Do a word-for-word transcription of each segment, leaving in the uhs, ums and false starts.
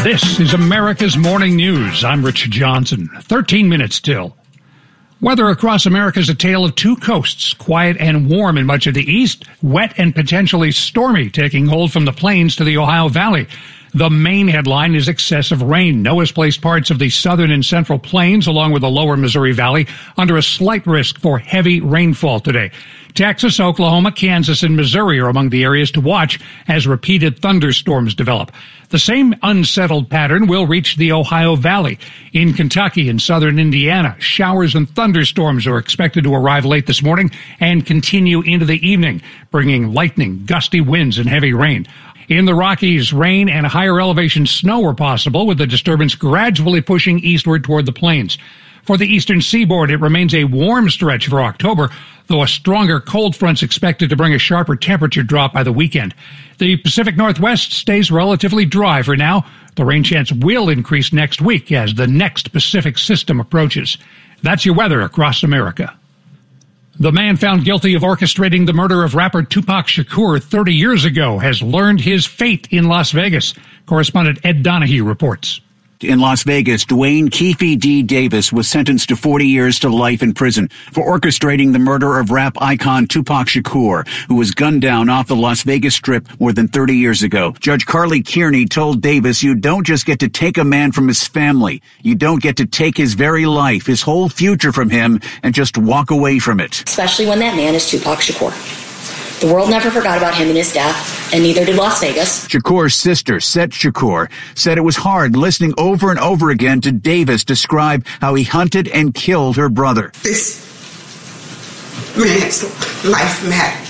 This is America's Morning News. I'm Rich Johnson. thirteen minutes till. Weather across America is a tale of two coasts, quiet and warm in much of the east, wet and potentially stormy, taking hold from the plains to the Ohio Valley. The main headline is excessive rain. NOAA's placed parts of the southern and central plains, along with the lower Missouri Valley, under a slight risk for heavy rainfall today. Texas, Oklahoma, Kansas, and Missouri are among the areas to watch as repeated thunderstorms develop. The same unsettled pattern will reach the Ohio Valley. In Kentucky and southern Indiana, showers and thunderstorms are expected to arrive late this morning and continue into the evening, bringing lightning, gusty winds, and heavy rain. In the Rockies, rain and higher elevation snow are possible, with the disturbance gradually pushing eastward toward the plains. For the eastern seaboard, it remains a warm stretch for October, though a stronger cold front's expected to bring a sharper temperature drop by the weekend. The Pacific Northwest stays relatively dry for now. The rain chance will increase next week as the next Pacific system approaches. That's your weather across America. The man found guilty of orchestrating the murder of rapper Tupac Shakur thirty years ago has learned his fate in Las Vegas. Correspondent Ed Donahue reports. In Las Vegas, Dwayne Keefe D. Davis was sentenced to forty years to life in prison for orchestrating the murder of rap icon Tupac Shakur, who was gunned down off the Las Vegas Strip more than thirty years ago. Judge Carly Kearney told Davis, "You don't just get to take a man from his family. You don't get to take his very life, his whole future from him, and just walk away from it." Especially when that man is Tupac Shakur. The world never forgot about him and his death, and neither did Las Vegas. Shakur's sister, Set Shakur, said it was hard listening over and over again to Davis describe how he hunted and killed her brother. This man's life mattered.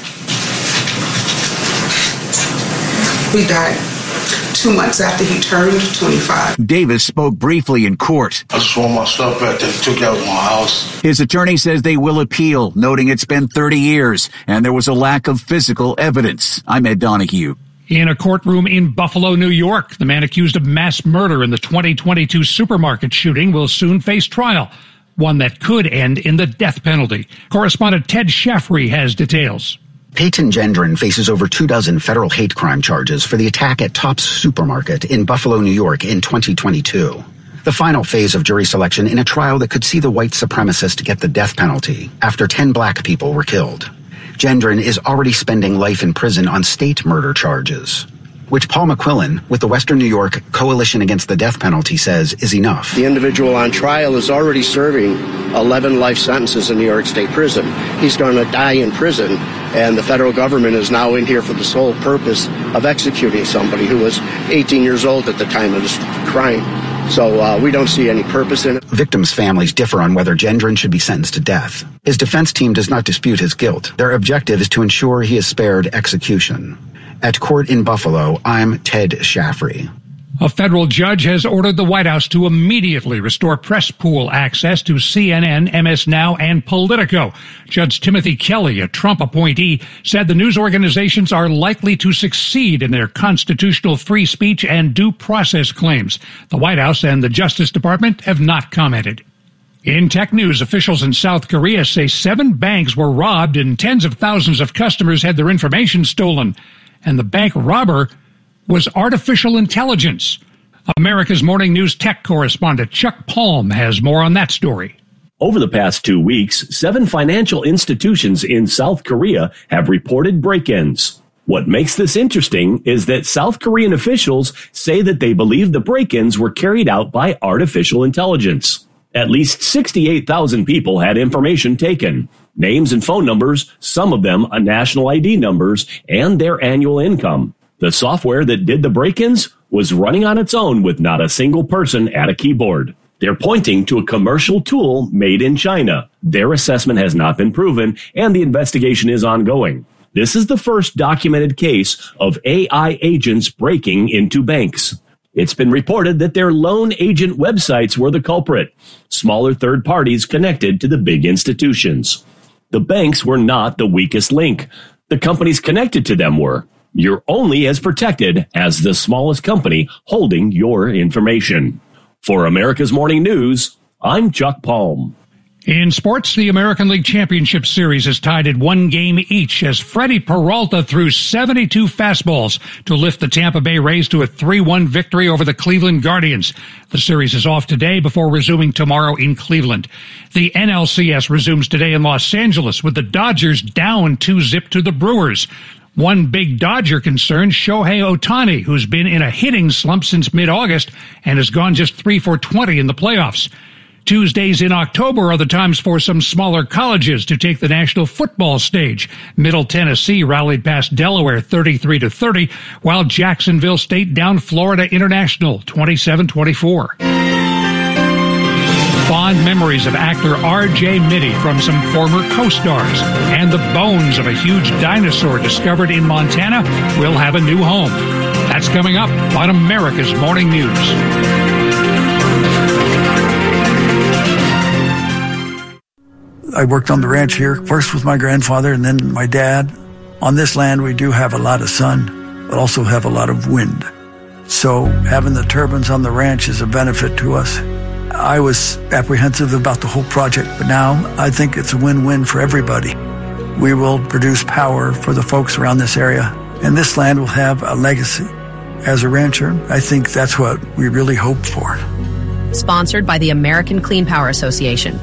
We died two months after he turned twenty-five. Davis spoke briefly in court. I swore my stuff back there, took out my house. His attorney says they will appeal, noting it's been thirty years and there was a lack of physical evidence. I'm Ed Donahue. In a courtroom in Buffalo, New York, the man accused of mass murder in the twenty twenty-two supermarket shooting will soon face trial, one that could end in the death penalty. Correspondent Ted Sheffrey has details. Peyton Gendron faces over two dozen federal hate crime charges for the attack at Tops Supermarket in Buffalo, New York in twenty twenty-two. The final phase of jury selection in a trial that could see the white supremacist get the death penalty after ten black people were killed. Gendron is already spending life in prison on state murder charges, which Paul McQuillan with the Western New York Coalition Against the Death Penalty says is enough. The individual on trial is already serving eleven life sentences in New York State prison. He's going to die in prison, and the federal government is now in here for the sole purpose of executing somebody who was eighteen years old at the time of this crime. So uh, we don't see any purpose in it. Victims' families differ on whether Gendron should be sentenced to death. His defense team does not dispute his guilt. Their objective is to ensure he is spared execution. At court in Buffalo, I'm Ted Sheffrey. A federal judge has ordered the White House to immediately restore press pool access to C N N, M S Now, and Politico. Judge Timothy Kelly, a Trump appointee, said the news organizations are likely to succeed in their constitutional free speech and due process claims. The White House and the Justice Department have not commented. In tech news, officials in South Korea say seven banks were robbed and tens of thousands of customers had their information stolen. And the bank robber was artificial intelligence. America's Morning News tech correspondent Chuck Palm has more on that story. Over the past two weeks, seven financial institutions in South Korea have reported break-ins. What makes this interesting is that South Korean officials say that they believe the break-ins were carried out by artificial intelligence. At least sixty-eight thousand people had information taken. Names and phone numbers, some of them national I D numbers, and their annual income. The software that did the break-ins was running on its own with not a single person at a keyboard. They're pointing to a commercial tool made in China. Their assessment has not been proven, and the investigation is ongoing. This is the first documented case of A I agents breaking into banks. It's been reported that their loan agent websites were the culprit, smaller third parties connected to the big institutions. The banks were not the weakest link. The companies connected to them were. You're only as protected as the smallest company holding your information. For America's Morning News, I'm Chuck Palm. In sports, the American League Championship Series is tied at one game each as Freddie Peralta threw seventy-two fastballs to lift the Tampa Bay Rays to a three one victory over the Cleveland Guardians. The series is off today before resuming tomorrow in Cleveland. The N L C S resumes today in Los Angeles with the Dodgers down two zip to the Brewers. One big Dodger concern, Shohei Ohtani, who's been in a hitting slump since mid-August and has gone just three for twenty in the playoffs. Tuesdays in October are the times for some smaller colleges to take the National Football stage. Middle Tennessee rallied past Delaware thirty-three to thirty, while Jacksonville State downed Florida International twenty-seven twenty-four. Fond memories of actor R J Mitte from some former co-stars, and the bones of a huge dinosaur discovered in Montana will have a new home. That's coming up on America's Morning News. I worked on the ranch here, first with my grandfather and then my dad. On this land, we do have a lot of sun, but also have a lot of wind. So having the turbines on the ranch is a benefit to us. I was apprehensive about the whole project, but now I think it's a win-win for everybody. We will produce power for the folks around this area, and this land will have a legacy. As a rancher, I think that's what we really hope for. Sponsored by the American Clean Power Association.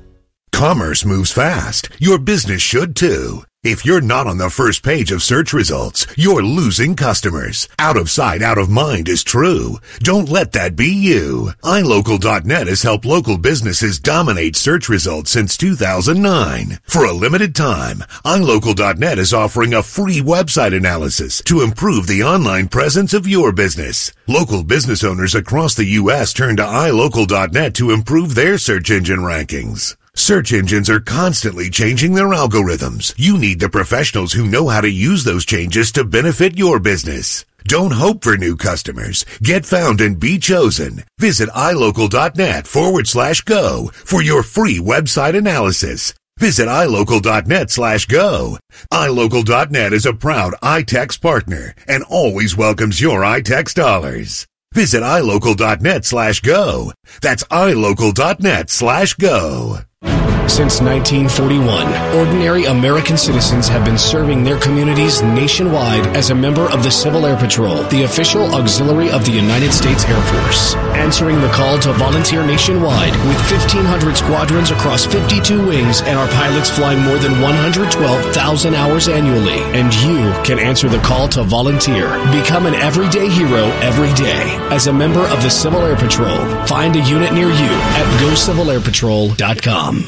Commerce moves fast. Your business should too. If you're not on the first page of search results, you're losing customers. Out of sight, out of mind is true. Don't let that be you. i local dot net has helped local businesses dominate search results since two thousand nine. For a limited time, i local dot net is offering a free website analysis to improve the online presence of your business. Local business owners across the U S turn to i local dot net to improve their search engine rankings. Search engines are constantly changing their algorithms. You need the professionals who know how to use those changes to benefit your business. Don't hope for new customers. Get found and be chosen. Visit i local dot net forward slash go for your free website analysis. Visit i local dot net slash go. i local dot net is a proud iTex partner and always welcomes your iTex dollars. Visit i local dot net slash go. That's i local dot net slash go. Since nineteen forty-one, ordinary American citizens have been serving their communities nationwide as a member of the Civil Air Patrol, the official auxiliary of the United States Air Force. Answering the call to volunteer nationwide with fifteen hundred squadrons across fifty-two wings and our pilots flying more than one hundred twelve thousand hours annually. And you can answer the call to volunteer. Become an everyday hero every day as a member of the Civil Air Patrol. Find a unit near you at go civil air patrol dot com.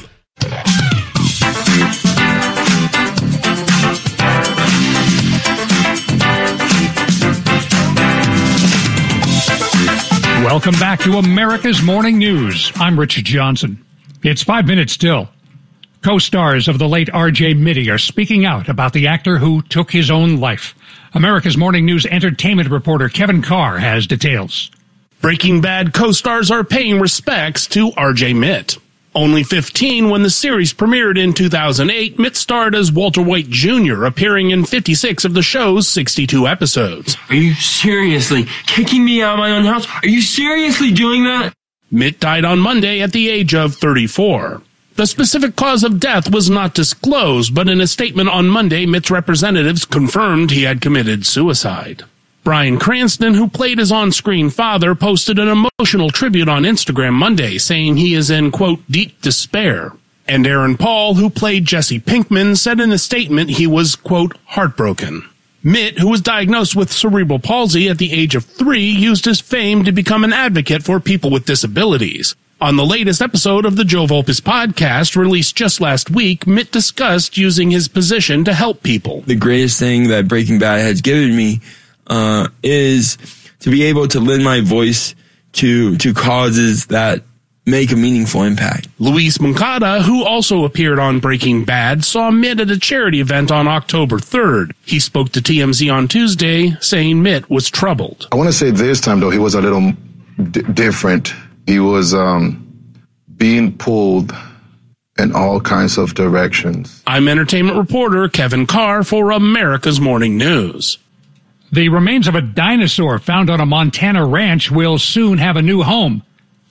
Welcome back to America's Morning News. I'm Richard Johnson. It's five minutes till. Co-stars of the late R J Mitte are speaking out about the actor who took his own life. America's Morning News entertainment reporter Kevin Carr has details. Breaking Bad co-stars are paying respects to R J Mitte. Only fifteen when the series premiered in two thousand eight, Mitte starred as Walter White Junior, appearing in fifty-six of the show's sixty-two episodes. Are you seriously kicking me out of my own house? Are you seriously doing that? Mitte died on Monday at the age of thirty-four. The specific cause of death was not disclosed, but in a statement on Monday, Mitte's representatives confirmed he had committed suicide. Bryan Cranston, who played his on-screen father, posted an emotional tribute on Instagram Monday, saying he is in, quote, deep despair. And Aaron Paul, who played Jesse Pinkman, said in a statement he was, quote, heartbroken. Mitte, who was diagnosed with cerebral palsy at the age of three, used his fame to become an advocate for people with disabilities. On the latest episode of the Joe Volpis podcast, released just last week, Mitte discussed using his position to help people. The greatest thing that Breaking Bad has given me Uh, is to be able to lend my voice to to causes that make a meaningful impact. Luis Moncada, who also appeared on Breaking Bad, saw Mitte at a charity event on October third. He spoke to T M Z on Tuesday, saying Mitte was troubled. I want to say this time, though, he was a little d- different. He was um, being pulled in all kinds of directions. I'm entertainment reporter Kevin Carr for America's Morning News. The remains of a dinosaur found on a Montana ranch will soon have a new home.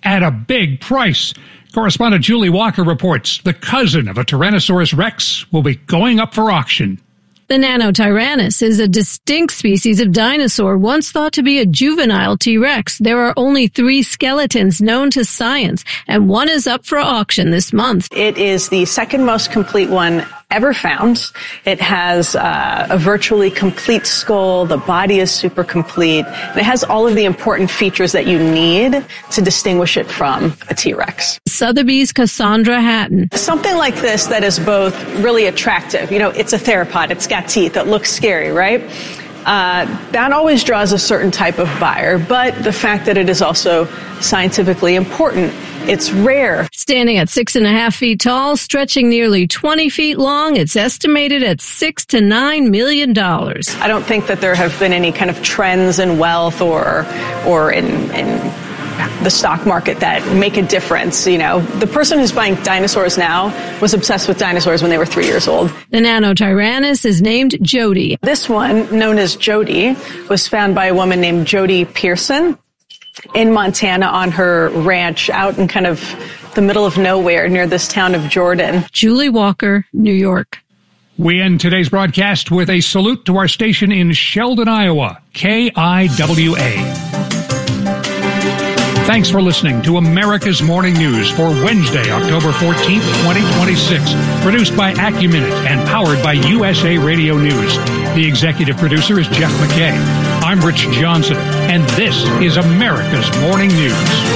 at a big price. Correspondent Julie Walker reports the cousin of a Tyrannosaurus rex will be going up for auction. The Nanotyrannus is a distinct species of dinosaur once thought to be a juvenile T-Rex. There are only three skeletons known to science, and one is up for auction this month. It is the second most complete one ever found. It has uh, a virtually complete skull. The body is super complete. And it has all of the important features that you need to distinguish it from a T-Rex. Sotheby's Cassandra Hatton. Something like this that is both really attractive. You know, it's a theropod. It's got teeth. It looks scary, right? Uh, that always draws a certain type of buyer, but the fact that it is also scientifically important, it's rare. Standing at six and a half feet tall, stretching nearly twenty feet long, it's estimated at six to nine million dollars. I don't think that there have been any kind of trends in wealth or, or in, in the stock market that make a difference. You know, the person who's buying dinosaurs now was obsessed with dinosaurs when they were three years old. The Nanotyrannus is named Jody. This one, known as Jody, was found by a woman named Jody Pearson in Montana on her ranch out in kind of the middle of nowhere near this town of Jordan. Julie Walker, New York. We end today's broadcast with a salute to our station in Sheldon, Iowa, K I W A. Thanks for listening to America's Morning News for Wednesday, October fourteenth, twenty twenty-six. Produced by Acuminute and powered by U S A Radio News. The executive producer is Jeff McKay. I'm Rich Johnson, and this is America's Morning News.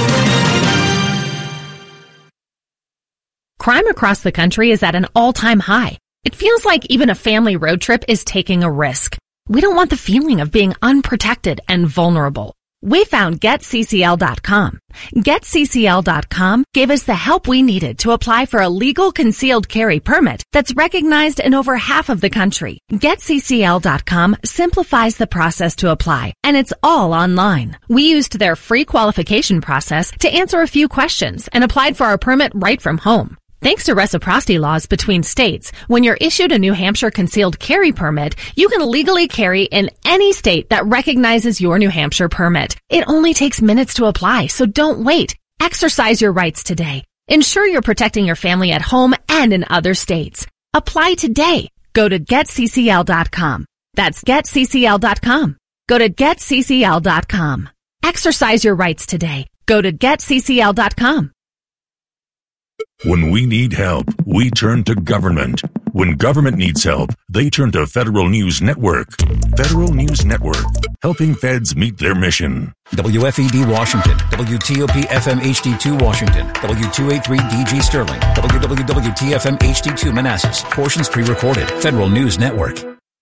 Crime across the country is at an all-time high. It feels like even a family road trip is taking a risk. We don't want the feeling of being unprotected and vulnerable. We found Get C C L dot com. Get C C L dot com gave us the help we needed to apply for a legal concealed carry permit that's recognized in over half of the country. Get C C L dot com simplifies the process to apply, and it's all online. We used their free qualification process to answer a few questions and applied for our permit right from home. Thanks to reciprocity laws between states, when you're issued a New Hampshire concealed carry permit, you can legally carry in any state that recognizes your New Hampshire permit. It only takes minutes to apply, so don't wait. Exercise your rights today. Ensure you're protecting your family at home and in other states. Apply today. Go to Get C C L dot com. That's Get C C L dot com. Go to Get C C L dot com. Exercise your rights today. Go to Get C C L dot com. When we need help, we turn to government. When government needs help, they turn to Federal News Network. Federal News Network, helping feds meet their mission. W F E D Washington, W T O P F M H D two Washington, W two eighty-three D G Sterling, W W W T F M H D two Manassas. Portions pre-recorded. Federal News Network.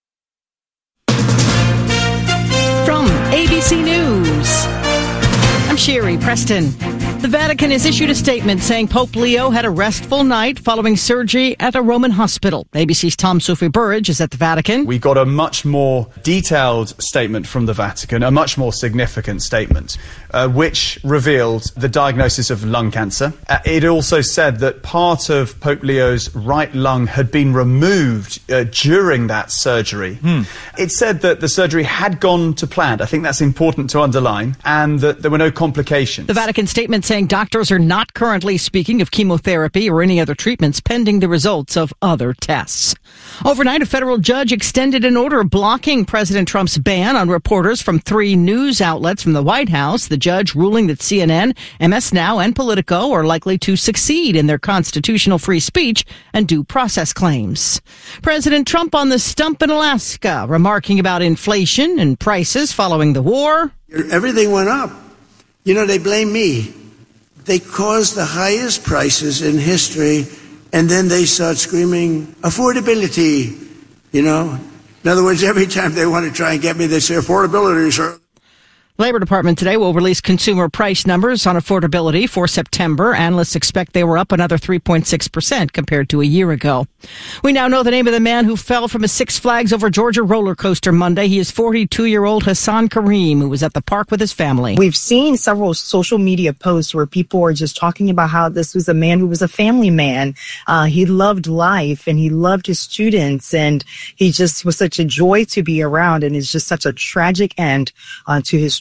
From A B C News, I'm Sherry Preston. The Vatican has issued a statement saying Pope Leo had a restful night following surgery at a Roman hospital. A B C's Tom Sophie Burridge is at the Vatican. We got a much more detailed statement from the Vatican, a much more significant statement, uh, which revealed the diagnosis of lung cancer. Uh, it also said that part of Pope Leo's right lung had been removed uh, during that surgery. Hmm. It said that the surgery had gone to plan. I think that's important to underline, and that there were no complications. The Vatican statement saying doctors are not currently speaking of chemotherapy or any other treatments pending the results of other tests. Overnight, a federal judge extended an order blocking President Trump's ban on reporters from three news outlets from the White House. The judge ruling that C N N, M S Now, and Politico are likely to succeed in their constitutional free speech and due process claims. President Trump on the stump in Alaska, remarking about inflation and prices following the war. Everything went up. You know, they blame me. They caused the highest prices in history, and then they start screaming, affordability, you know. In other words, every time they want to try and get me, they say, affordability, sir. Labor Department today will release consumer price numbers on affordability for September. Analysts expect they were up another three point six percent compared to a year ago. We now know the name of the man who fell from a Six Flags Over Georgia roller coaster Monday. He is forty-two-year-old Hassan Kareem, who was at the park with his family. We've seen several social media posts where people are just talking about how this was a man who was a family man. Uh, he loved life and he loved his students, and he just was such a joy to be around, and it's just such a tragic end uh, to his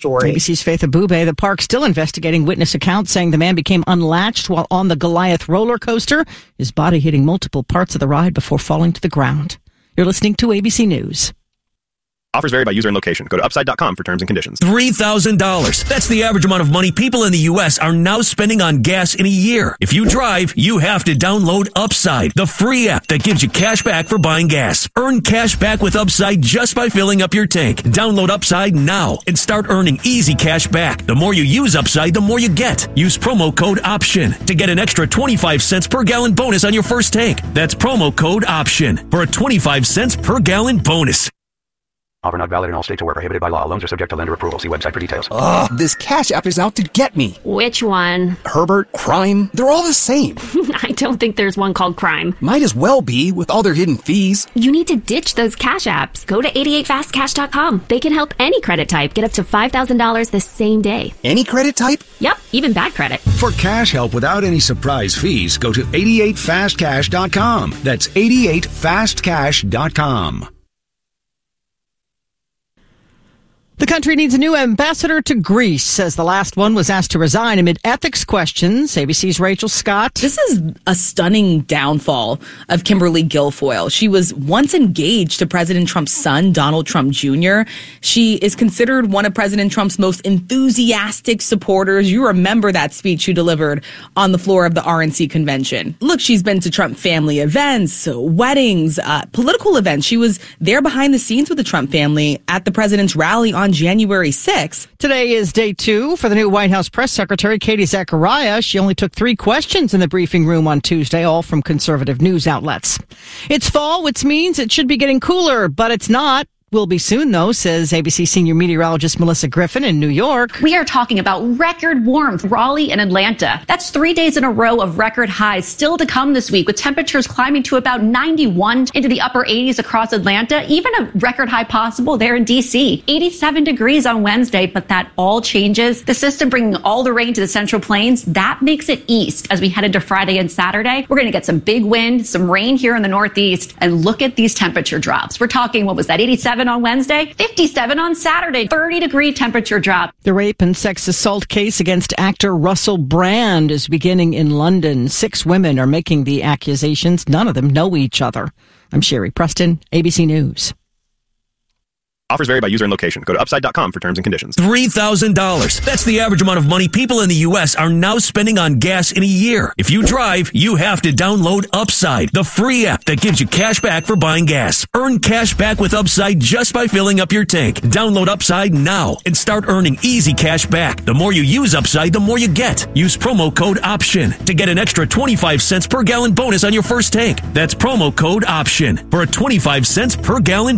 story. A B C's Faith Abube. The park still investigating witness accounts saying the man became unlatched while on the Goliath roller coaster, his body hitting multiple parts of the ride before falling to the ground. You're listening to A B C News. Offers vary by user and location. Go to upside dot com for terms and conditions. three thousand dollars. That's the average amount of money people in the U S are now spending on gas in a year. If you drive, you have to download Upside, the free app that gives you cash back for buying gas. Earn cash back with Upside just by filling up your tank. Download Upside now and start earning easy cash back. The more you use Upside, the more you get. Use promo code OPTION to get an extra twenty-five cents per gallon bonus on your first tank. That's promo code OPTION for a twenty-five cents per gallon bonus. Offer not valid in all states or where prohibited by law. Loans are subject to lender approval. See website for details. Ugh, this Cash App is out to get me. Which one? Herbert, Crime, they're all the same. I don't think there's one called Crime. Might as well be, with all their hidden fees. You need to ditch those Cash Apps. Go to eighty-eight fast cash dot com. They can help any credit type get up to five thousand dollars the same day. Any credit type? Yep, even bad credit. For cash help without any surprise fees, go to eighty-eight fast cash dot com. That's eighty-eight fast cash dot com. The country needs a new ambassador to Greece, says the last one was asked to resign amid ethics questions. A B C's Rachel Scott. This is a stunning downfall of Kimberly Guilfoyle. She was once engaged to President Trump's son, Donald Trump Junior She is considered one of President Trump's most enthusiastic supporters. You remember that speech she delivered on the floor of the R N C convention. Look, she's been to Trump family events, weddings, uh, political events. She was there behind the scenes with the Trump family at the president's rally on January sixth. Today is day two for the new White House press secretary, Katie Zachariah. She only took three questions in the briefing room on Tuesday, all from conservative news outlets. It's fall, which means it should be getting cooler, but it's not. Will be soon, though, says A B C senior meteorologist Melissa Griffin in New York. We are talking about record warmth, Raleigh and Atlanta. That's three days in a row of record highs still to come this week, with temperatures climbing to about ninety-one into the upper eighties across Atlanta, even a record high possible there in D C. eighty-seven degrees on Wednesday, but that all changes. The system bringing all the rain to the Central Plains, that makes it east as we head into Friday and Saturday. We're going to get some big wind, some rain here in the Northeast, and look at these temperature drops. We're talking, what was that, eighty-seven on Wednesday, fifty-seven on Saturday, thirty degree temperature drop. The rape and sex assault case against actor Russell Brand is beginning in London. Six women are making the accusations. None of them know each other. I'm Sherry Preston, A B C News. Offers vary by user and location. Go to upside dot com for terms and conditions. three thousand dollars. That's the average amount of money people in the U S are now spending on gas in a year. If you drive, you have to download Upside, the free app that gives you cash back for buying gas. Earn cash back with Upside just by filling up your tank. Download Upside now and start earning easy cash back. The more you use Upside, the more you get. Use promo code OPTION to get an extra twenty-five cents per gallon bonus on your first tank. That's promo code OPTION for a twenty-five cents per gallon.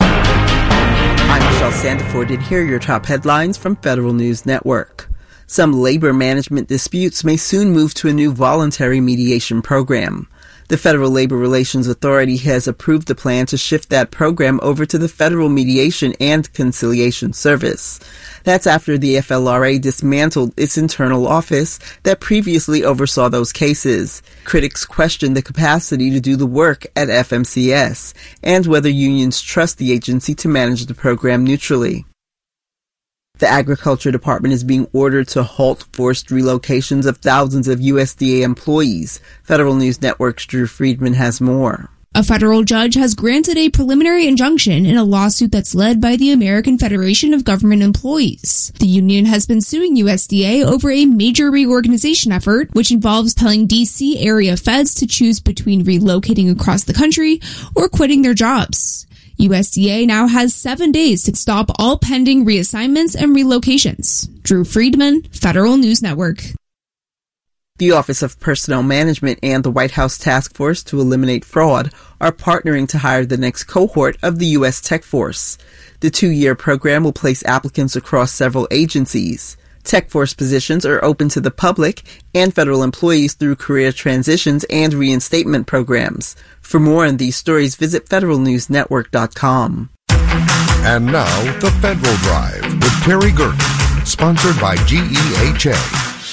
I'm Michelle Sandiford, and here are your top headlines from Federal News Network. Some labor management disputes may soon move to a new voluntary mediation program. The Federal Labor Relations Authority has approved the plan to shift that program over to the Federal Mediation and Conciliation Service. That's after the F L R A dismantled its internal office that previously oversaw those cases. Critics question the capacity to do the work at F M C S and whether unions trust the agency to manage the program neutrally. The Agriculture Department is being ordered to halt forced relocations of thousands of U S D A employees. Federal News Network's Drew Friedman has more. A federal judge has granted a preliminary injunction in a lawsuit that's led by the American Federation of Government Employees. The union has been suing U S D A over a major reorganization effort, which involves telling D C area feds to choose between relocating across the country or quitting their jobs. U S D A now has seven days to stop all pending reassignments and relocations. Drew Friedman, Federal News Network. The Office of Personnel Management and the White House Task Force to Eliminate Fraud are partnering to hire the next cohort of the U S Tech Force. The two-year program will place applicants across several agencies. Tech Force positions are open to the public and federal employees through career transitions and reinstatement programs. For more on these stories, visit federal news network dot com. And now, The Federal Drive with Terry Gerton, sponsored by G E H A.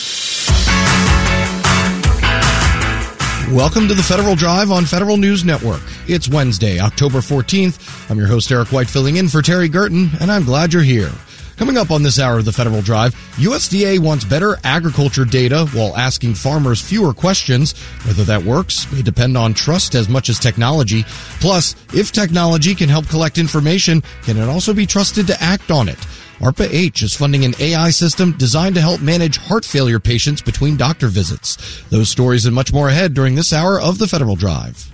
Welcome to the Federal Drive on Federal News Network. It's Wednesday, October fourteenth. I'm your host, Eric White, filling in for Terry Gerton, and I'm glad you're here. Coming up on this hour of the Federal Drive, U S D A wants better agriculture data while asking farmers fewer questions. Whether that works may depend on trust as much as technology. Plus, if technology can help collect information, can it also be trusted to act on it? ARPA-H is funding an A I system designed to help manage heart failure patients between doctor visits. Those stories and much more ahead during this hour of the Federal Drive.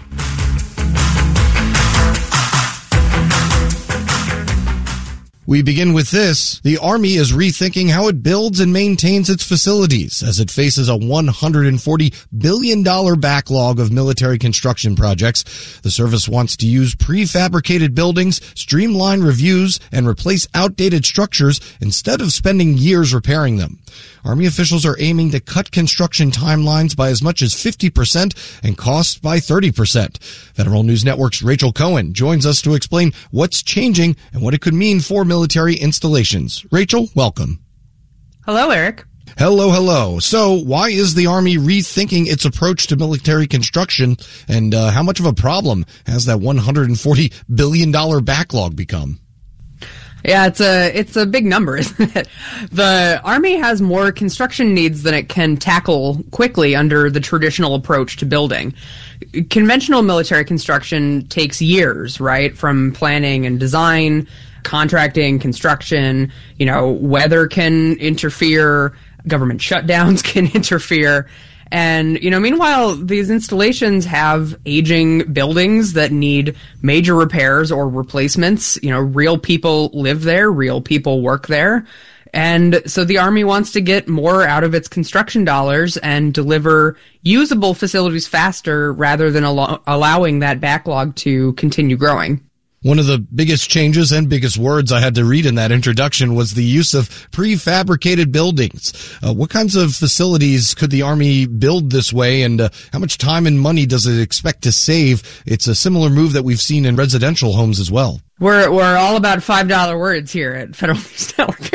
We begin with this. The Army is rethinking how it builds and maintains its facilities as it faces a one hundred forty billion dollars backlog of military construction projects. The service wants to use prefabricated buildings, streamline reviews, and replace outdated structures instead of spending years repairing them. Army officials are aiming to cut construction timelines by as much as fifty percent and costs by thirty percent. Federal News Network's Rachel Cohen joins us to explain what's changing and what it could mean for military installations. Rachel, welcome. Hello, Eric. Hello, hello. So why is the Army rethinking its approach to military construction, and uh, how much of a problem has that one hundred forty billion dollars backlog become? Yeah, it's a it's a big number, isn't it? The Army has more construction needs than it can tackle quickly under the traditional approach to building. Conventional military construction takes years, right? From planning and design, contracting, construction, you know, weather can interfere, government shutdowns can interfere. And, you know, meanwhile, these installations have aging buildings that need major repairs or replacements. You know, real people live there, real people work there. And so the Army wants to get more out of its construction dollars and deliver usable facilities faster rather than al- allowing that backlog to continue growing. One of the biggest changes and biggest words I had to read in that introduction was the use of prefabricated buildings. Uh, what kinds of facilities could the Army build this way, and uh, how much time and money does it expect to save? It's a similar move that we've seen in residential homes as well. We're we're all about five dollar words here at Federal News Network.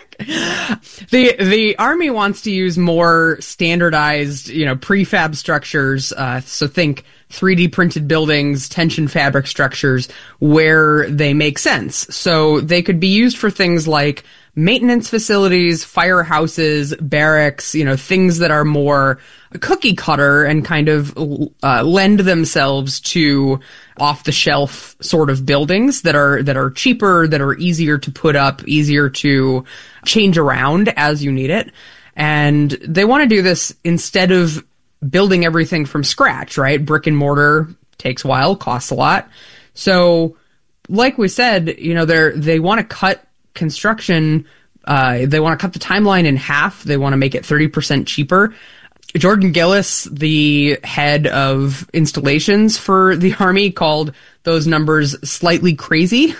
The the Army wants to use more standardized, you know, prefab structures. Uh, so think three D printed buildings, tension fabric structures where they make sense. So they could be used for things like maintenance facilities, firehouses, barracks, you know, things that are more cookie cutter and kind of uh, lend themselves to off-the-shelf sort of buildings that are that are cheaper, that are easier to put up, easier to change around as you need it. And they want to do this instead of building everything from scratch, right? Brick and mortar takes a while, costs a lot. So, like we said, you know, they're they want to cut construction. Uh, they want to cut the timeline in half. They want to make it thirty percent cheaper. Jordan Gillis, the head of installations for the Army, called those numbers slightly crazy.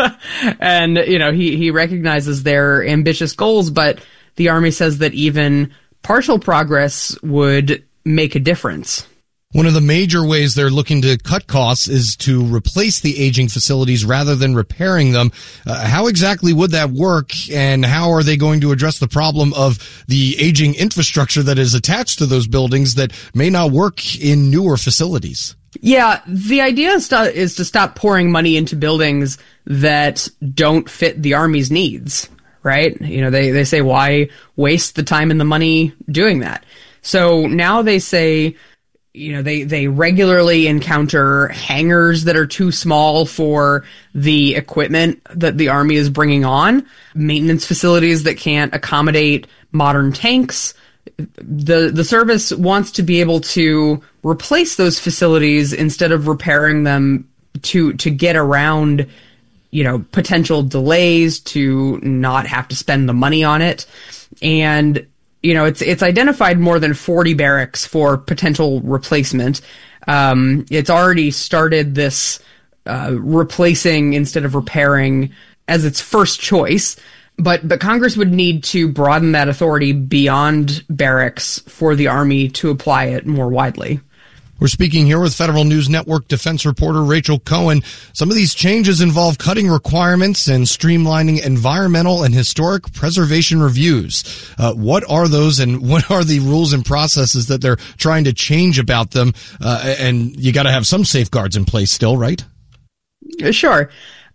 And, you know, he, he recognizes their ambitious goals, but the Army says that even partial progress would make a difference. One of the major ways they're looking to cut costs is to replace the aging facilities rather than repairing them. Uh, how exactly would that work, and how are they going to address the problem of the aging infrastructure that is attached to those buildings that may not work in newer facilities? Yeah, the idea is to, is to stop pouring money into buildings that don't fit the Army's needs, right? You know, they, they say, why waste the time and the money doing that? So now they say, you know, they, they regularly encounter hangars that are too small for the equipment that the Army is bringing on, maintenance facilities that can't accommodate modern tanks. The the service wants to be able to replace those facilities instead of repairing them to to get around, you know, potential delays, to not have to spend the money on it. And you know, it's it's identified more than forty barracks for potential replacement. Um, it's already started this uh, replacing instead of repairing as its first choice. But but Congress would need to broaden that authority beyond barracks for the Army to apply it more widely. We're speaking here with Federal News Network defense reporter Rachel Cohen. Some of these changes involve cutting requirements and streamlining environmental and historic preservation reviews. Uh, what are those, and what are the rules and processes that they're trying to change about them? Uh, and you got to have some safeguards in place still, right? Sure.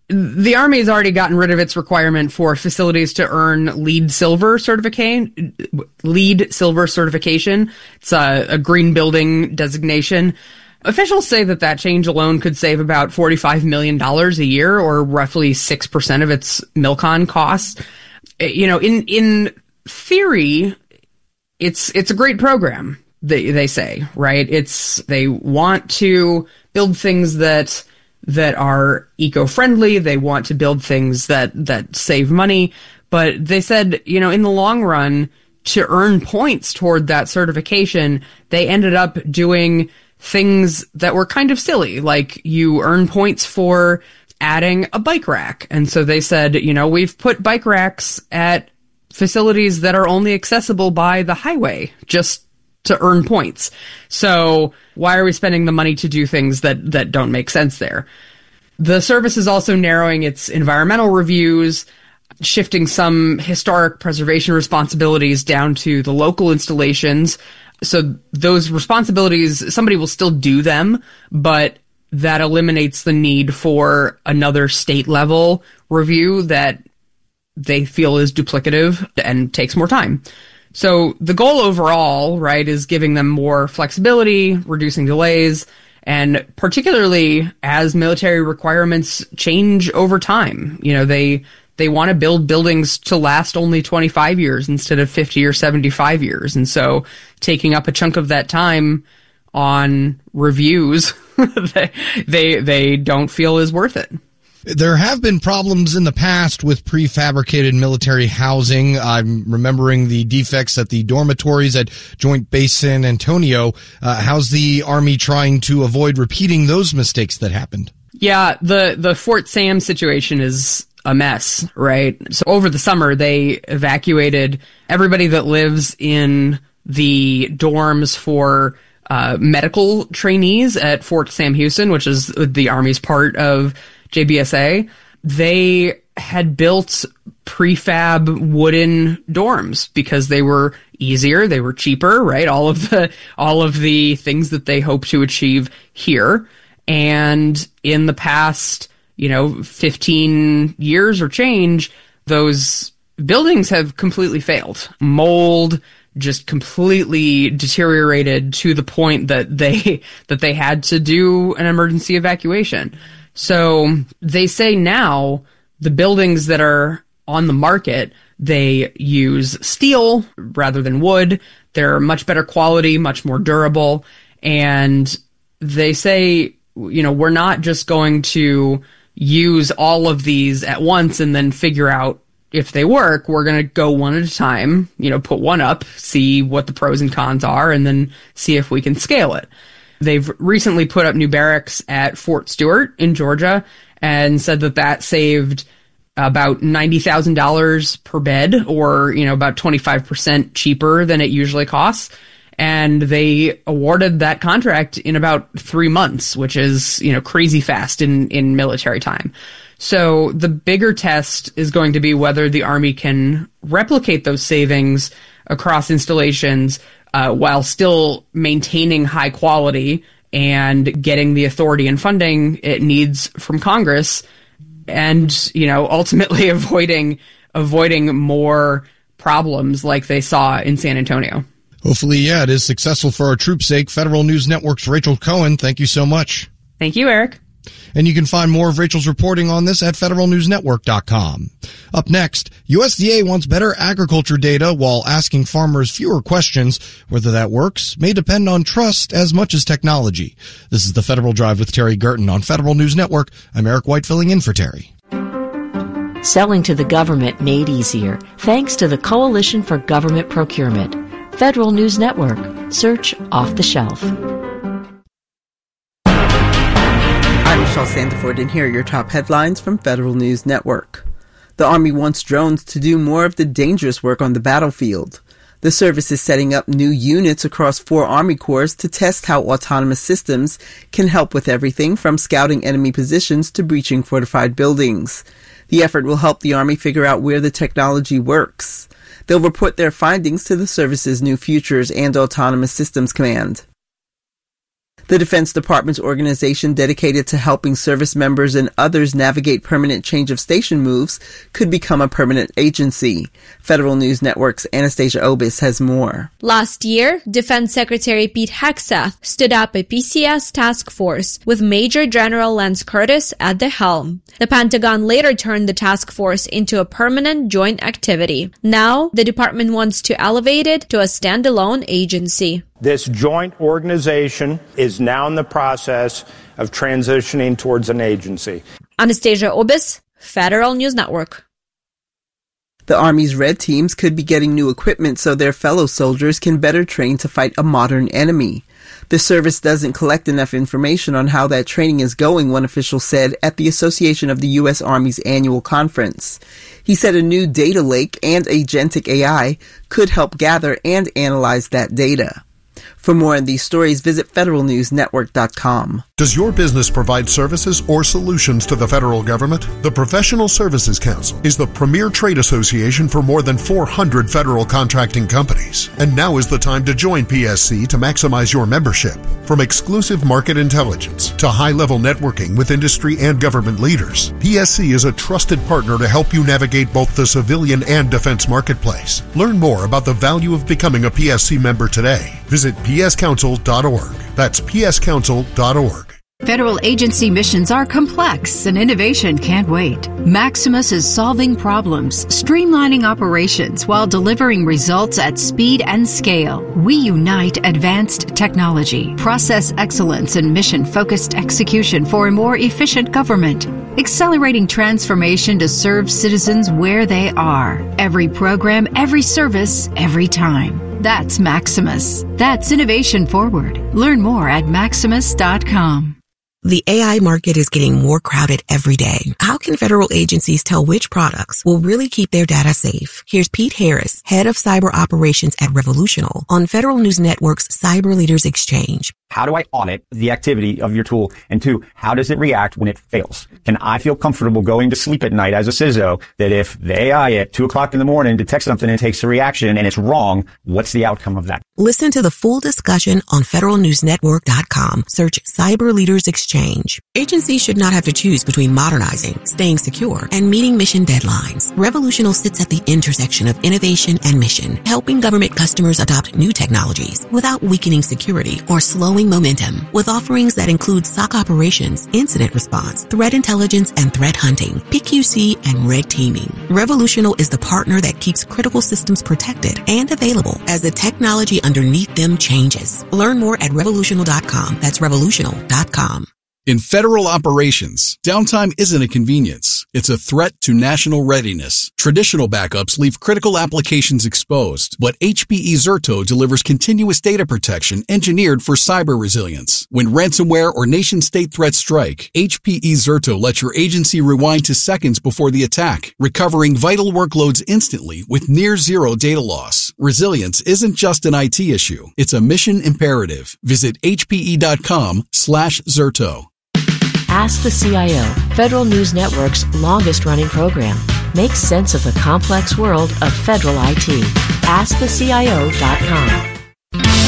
The Army has already gotten rid of its requirement for facilities to earn LEED Silver certification. LEED Silver certification. It's a, a green building designation. Officials say that that change alone could save about forty-five million dollars a year, or roughly six percent of its MILCON costs. You know, in in theory, it's it's a great program. They they say, right? It's they want to build things that. that are eco-friendly. They want to build things that, that save money. But they said, you know, in the long run, to earn points toward that certification, they ended up doing things that were kind of silly. Like, you earn points for adding a bike rack. And so they said, you know, we've put bike racks at facilities that are only accessible by the highway, just to earn points. So why are we spending the money to do things that, that don't make sense there? The service is also narrowing its environmental reviews, shifting some historic preservation responsibilities down to the local installations. So those responsibilities, somebody will still do them, but that eliminates the need for another state level review that they feel is duplicative and takes more time. So the goal overall, right, is giving them more flexibility, reducing delays, and particularly as military requirements change over time. You know, they they want to build buildings to last only twenty-five years instead of fifty or seventy-five years. And so taking up a chunk of that time on reviews, they, they they don't feel is worth it. There have been problems in the past with prefabricated military housing. I'm remembering the defects at the dormitories at Joint Base San Antonio. Uh, how's the Army trying to avoid repeating those mistakes that happened? Yeah, the, the Fort Sam situation is a mess, right? So over the summer, they evacuated everybody that lives in the dorms for uh, medical trainees at Fort Sam Houston, which is the Army's part of J B S A. They had built prefab wooden dorms because they were easier, they were cheaper, right? All of the all of the things that they hope to achieve here. And in the past, you know, fifteen years or change, those buildings have completely failed. Mold just completely deteriorated to the point that they that they had to do an emergency evacuation. So they say now the buildings that are on the market, they use steel rather than wood. They're much better quality, much more durable. And they say, you know, we're not just going to use all of these at once and then figure out if they work. We're going to go one at a time, you know, put one up, see what the pros and cons are, and then see if we can scale it. They've recently put up new barracks at Fort Stewart in Georgia and said that that saved about ninety thousand dollars per bed, or, you know, about twenty-five percent cheaper than it usually costs. And they awarded that contract in about three months, which is, you know, crazy fast in, in military time. So the bigger test is going to be whether the Army can replicate those savings across installations Uh, while still maintaining high quality and getting the authority and funding it needs from Congress, and, you know, ultimately avoiding avoiding more problems like they saw in San Antonio. Hopefully, yeah, it is successful for our troops' sake. Federal News Network's Rachel Cohen, thank you so much. Thank you, Eric. And you can find more of Rachel's reporting on this at federal news network dot com. Up next, U S D A wants better agriculture data while asking farmers fewer questions. Whether that works may depend on trust as much as technology. This is the Federal Drive with Terry Gerton on Federal News Network. I'm Eric White filling in for Terry. Selling to the government made easier thanks to the Coalition for Government Procurement. Federal News Network. Search off the shelf. I'm Michelle Sandiford, and here are your top headlines from Federal News Network. The Army wants drones to do more of the dangerous work on the battlefield. The service is setting up new units across four Army Corps to test how autonomous systems can help with everything from scouting enemy positions to breaching fortified buildings. The effort will help the Army figure out where the technology works. They'll report their findings to the service's new Futures and Autonomous Systems Command. The Defense Department's organization dedicated to helping service members and others navigate permanent change of station moves could become a permanent agency. Federal News Network's Anastasia Obis has more. Last year, Defense Secretary Pete Hegseth stood up a P C S task force with Major General Lance Curtis at the helm. The Pentagon later turned the task force into a permanent joint activity. Now, the department wants to elevate it to a standalone agency. This joint organization is now in the process of transitioning towards an agency. Anastasia Obis, Federal News Network. The Army's red teams could be getting new equipment so their fellow soldiers can better train to fight a modern enemy. The service doesn't collect enough information on how that training is going, one official said at the Association of the U S Army's annual conference. He said a new data lake and agentic A I could help gather and analyze that data. For more on these stories, visit federal news network dot com. Does your business provide services or solutions to the federal government? The Professional Services Council is the premier trade association for more than four hundred federal contracting companies. And now is the time to join P S C to maximize your membership. From exclusive market intelligence to high-level networking with industry and government leaders, P S C is a trusted partner to help you navigate both the civilian and defense marketplace. Learn more about the value of becoming a P S C member today. Visit p s council dot org. That's p s council dot org. Federal agency missions are complex and innovation can't wait. Maximus is solving problems, streamlining operations while delivering results at speed and scale. We unite advanced technology, process excellence, and mission-focused execution for a more efficient government. Accelerating transformation to serve citizens where they are. Every program, every service, every time. That's Maximus. That's innovation forward. Learn more at maximus dot com. The A I market is getting more crowded every day. How can federal agencies tell which products will really keep their data safe? Here's Pete Harris, head of cyber operations at Revolutional, on Federal News Network's Cyber Leaders Exchange. How do I audit the activity of your tool? And two, how does it react when it fails? Can I feel comfortable going to sleep at night as a C I S O that if the A I at two o'clock in the morning detects something and takes a reaction and it's wrong, what's the outcome of that? Listen to the full discussion on federal news network dot com. Search Cyber Leaders Exchange. Agencies should not have to choose between modernizing, staying secure, and meeting mission deadlines. Revolutional sits at the intersection of innovation and mission, helping government customers adopt new technologies without weakening security or slowing momentum, with offerings that include S O C operations, incident response, threat intelligence, and threat hunting, P Q C, and red teaming. Revolutional is the partner that keeps critical systems protected and available as the technology underneath them changes. Learn more at revolutional dot com. That's revolutional dot com. In federal operations, downtime isn't a convenience. It's a threat to national readiness. Traditional backups leave critical applications exposed, but H P E Zerto delivers continuous data protection engineered for cyber resilience. When ransomware or nation-state threats strike, H P E Zerto lets your agency rewind to seconds before the attack, recovering vital workloads instantly with near-zero data loss. Resilience isn't just an I T issue. It's a mission imperative. Visit H P E dot com slash Zerto. Ask the C I O, Federal News Network's longest-running program. Make sense of the complex world of federal I T. ask the C I O dot com.